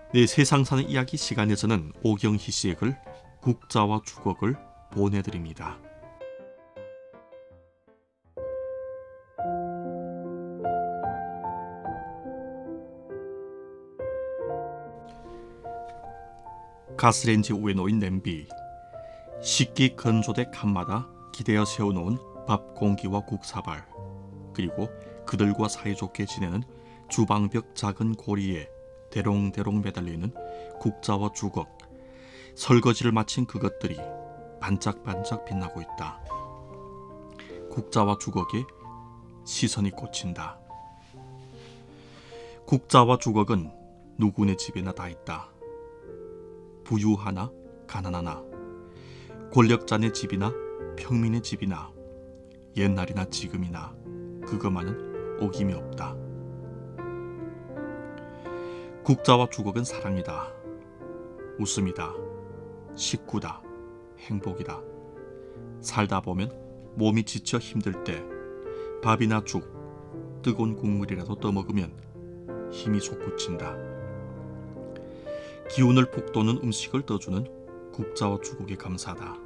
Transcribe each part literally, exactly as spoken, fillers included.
내 세상 사는 이야기 시간에서는 오경희 씨의 글 국자와 주걱을 보내드립니다. 가스레인지 위에 놓인 냄비, 식기 건조대 칸마다 기대어 세워놓은 밥 공기와 국사발, 그리고 그들과 사이좋게 지내는 주방벽 작은 고리에 대롱대롱 매달리는 국자와 주걱, 설거지를 마친 그것들이 반짝반짝 빛나고 있다. 국자와 주걱에 시선이 꽂힌다. 국자와 주걱은 누구네 집에나 다 있다. 부유하나 가난하나, 권력자네 집이나 평민의 집이나, 옛날이나 지금이나 그것만은 어김이 없다. 국자와 주걱은 사랑이다. 웃음이다. 식구다. 행복이다. 살다 보면 몸이 지쳐 힘들 때 밥이나 죽, 뜨거운 국물이라도 떠먹으면 힘이 솟구친다. 기운을 북돋는 음식을 떠주는 국자와 주걱에 감사하다.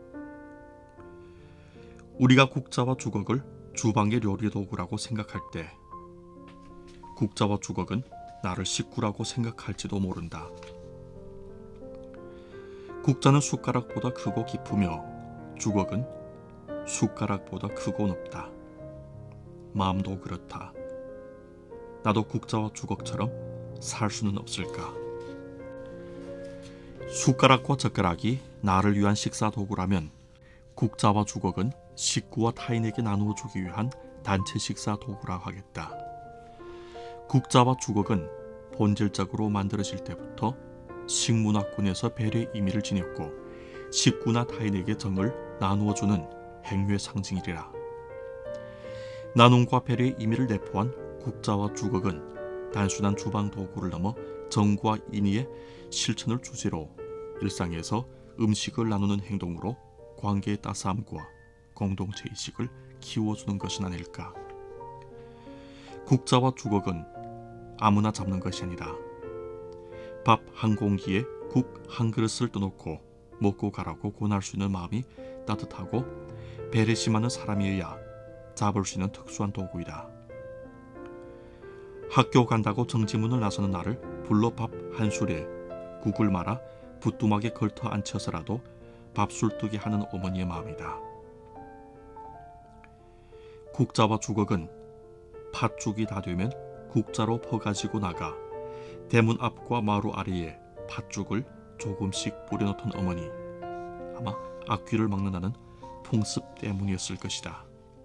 우리가 국자와 주걱을 주방의 요리 도구라고 생각할 때 국자와 주걱은 나를 식구라고 생각할지도 모른다. 국자는 숟가락보다 크고 깊으며 주걱은 숟가락보다 크고 높다. 마음도 그렇다. 나도 국자와 주걱처럼 살 수는 없을까? 숟가락과 젓가락이 나를 위한 식사 도구라면 국자와 주걱은 식구와 타인에게 나누어 주기 위한 단체 식사 도구라 하겠다. 국자와 주걱은 본질적으로 만들어질 때부터 식문화권에서 배려의 의미를 지녔고 식구나 타인에게 정을 나누어주는 행위의 상징이리라. 나눔과 배려의 의미를 내포한 국자와 주걱은 단순한 주방 도구를 넘어 정과 인의의 실천을 주제로 일상에서 음식을 나누는 행동으로 관계의 따스함과 공동체의식을 키워주는 것은 아닐까. 국자와 주걱은 아무나 잡는 것이 아니다. 밥 한 공기에 국 한 그릇을 떠놓고 먹고 가라고 권할 수 있는 마음이 따뜻하고 배려심 많은 사람이어야 잡을 수 있는 특수한 도구이다. 학교 간다고 정지문을 나서는 나를 불러 밥 한 술에 국을 말아 부뚜막에 걸터 앉혀서라도 밥술 뜨게 하는 어머니의 마음이다. 국자와 주걱은 팥죽이 다 되면 국자로 퍼가지고 나가 대문 앞과 마루 아래에 팥죽을 조금씩 뿌려놓던 어머니, 아마 앞귀를 막는다는 풍습 때문이었을 것이다.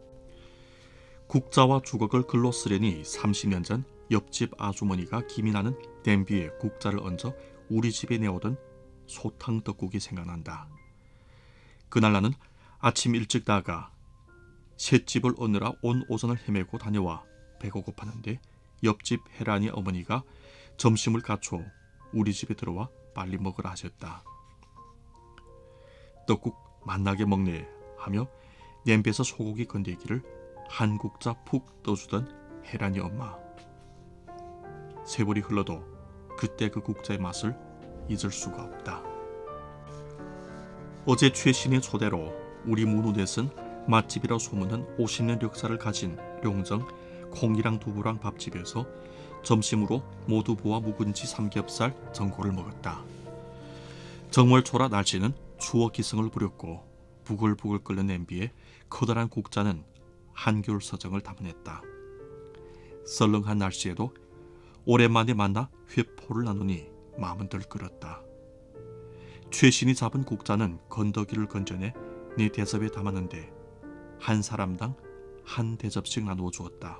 국자와 주걱을 글로 쓰려니 삼십 년 전 옆집 아주머니가 김이 나는 냄비에 국자를 얹어 우리 집에 내오던 소탕 떡국이 생각난다. 그날 나는 아침 일찍 나가 셋집을 얻느라 온 오전을 헤매고 다녀와 배가 고팠는데 옆집 혜란이 어머니가 점심을 갖춰 우리 집에 들어와 빨리 먹으라 하셨다. 떡국 맛나게 먹네 하며 냄비에서 소고기 건더기를 한 국자 푹 떠주던 혜란이 엄마. 세월이 흘러도 그때 그 국자의 맛을 잊을 수가 없다. 어제 최신의 초대로 우리 문우넷은 맛집이라 소문난 오십 년 역사를 가진 룡정 콩이랑 두부랑 밥집에서 점심으로 모두부와 묵은지 삼겹살 전골을 먹었다. 정월 초라 날씨는 추워 기승을 부렸고 부글부글 끓는 냄비에 커다란 국자는 한귤 서정을 담아냈다. 썰렁한 날씨에도 오랜만에 만나 회포를 나누니 마음은 들끓었다. 최신이 잡은 국자는 건더기를 건져내 네 대접에 담았는데 한 사람당 한 대접씩 나누어 주었다.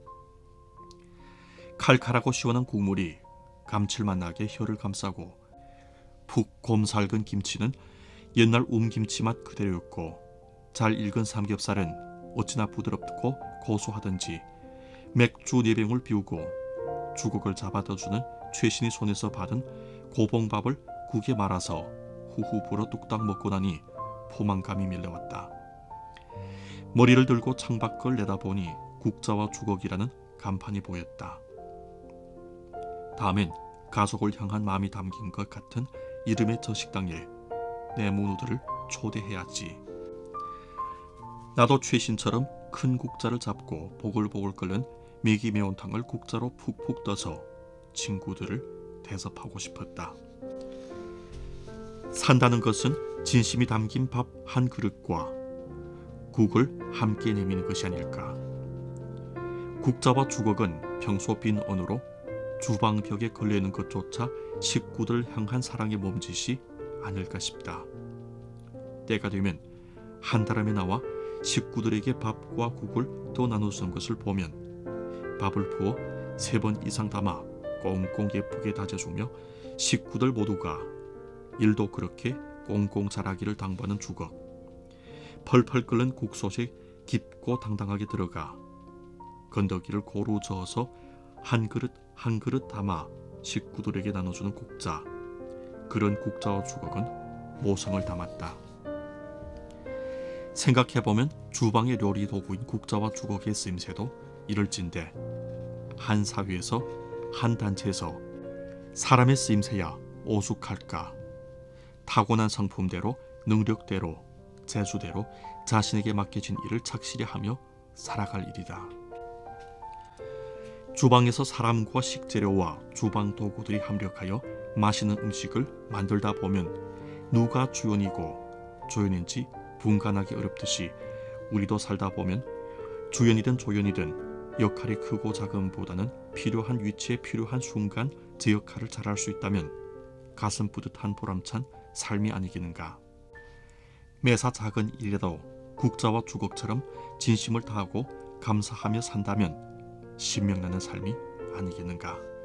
칼칼하고 시원한 국물이 감칠맛 나게 혀를 감싸고 푹 곰살근 김치는 옛날 움김치 맛 그대로였고 잘 익은 삼겹살은 어찌나 부드럽고 고소하던지 맥주 네 병을 비우고 주걱을 잡아다주는 최신이 손에서 받은 고봉밥을 국에 말아서 후후 불어 뚝딱 먹고 나니 포만감이 밀려왔다. 머리를 들고 창밖을 내다보니 국자와 주걱이라는 간판이 보였다. 다음엔 가족을 향한 마음이 담긴 것 같은 이름의 저 식당에 내 모누들을 초대해야지. 나도 최신처럼 큰 국자를 잡고 보글보글 끓는 미기 매운탕을 국자로 푹푹 떠서 친구들을 대접하고 싶었다. 산다는 것은 진심이 담긴 밥 한 그릇과 국을 함께 내미는 것이 아닐까. 국자와 주걱은 평소 빈 언으로 주방벽에 걸려있는 것조차 식구들 향한 사랑의 몸짓이 아닐까 싶다. 때가 되면 한다람에 나와 식구들에게 밥과 국을 또 나눠주는 것을 보면 밥을 부어 세 번 이상 담아 꽁꽁 예쁘게 다져주며 식구들 모두가 일도 그렇게 꽁꽁 자라기를 당부하는 주걱, 펄펄 끓는 국솥에 깊고 당당하게 들어가 건더기를 고루 저어서 한 그릇 한 그릇 담아 식구들에게 나눠주는 국자, 그런 국자와 주걱은 모성을 담았다. 생각해보면 주방의 요리 도구인 국자와 주걱의 쓰임새도 이럴진데 한 사회에서 한 단체에서 사람의 쓰임새야 오죽할까. 타고난 성품대로 능력대로 재주대로 자신에게 맡겨진 일을 착실히 하며 살아갈 일이다. 주방에서 사람과 식재료와 주방 도구들이 합력하여 맛있는 음식을 만들다 보면 누가 주연이고 조연인지 분간하기 어렵듯이 우리도 살다 보면 주연이든 조연이든 역할이 크고 작음보다는 필요한 위치에 필요한 순간 제 역할을 잘할 수 있다면 가슴 뿌듯한 보람찬 삶이 아니겠는가. 매사 작은 일이라도 국자와 주걱처럼 진심을 다하고 감사하며 산다면 신명나는 삶이 아니겠는가.